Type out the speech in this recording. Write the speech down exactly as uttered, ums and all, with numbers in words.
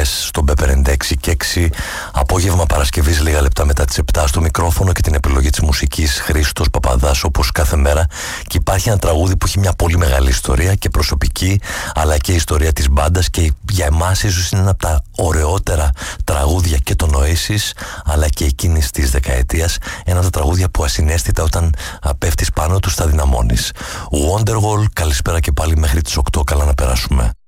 εκπομπές στον Πέπερ ενενήντα έξι και έξι. Απόγευμα Παρασκευής λίγα λεπτά μετά τις επτά στο μικρόφωνο και την επιλογή της μουσικής Χρήστος Παπαδάς, όπως κάθε μέρα. Και υπάρχει ένα τραγούδι που έχει μια πολύ μεγάλη ιστορία και προσωπική, αλλά και ιστορία της μπάντας, και για εμάς ίσως είναι ένα από τα ωραιότερα τραγούδια και των Oasis αλλά και εκείνης της δεκαετίας. Ένα από τα τραγούδια που ασυναίσθητα όταν πέφτεις πάνω του τα δυναμώνεις. Wonderwall, καλησπέρα και πάλι μέχρι τις οκτώ, καλά να περάσουμε.